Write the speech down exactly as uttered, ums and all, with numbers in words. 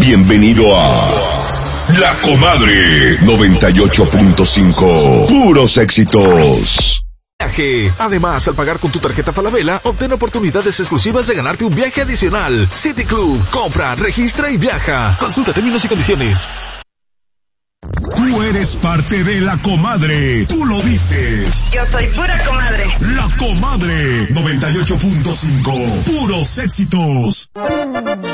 Bienvenido a La Comadre noventa y ocho punto cinco. Puros éxitos. Además, al pagar con tu tarjeta Falabella, obtén oportunidades exclusivas de ganarte un viaje adicional. City Club, compra, registra y viaja. Consulta términos y condiciones. Tú eres parte de La Comadre, tú lo dices. Yo soy pura comadre. La Comadre noventa y ocho punto cinco. Puros éxitos.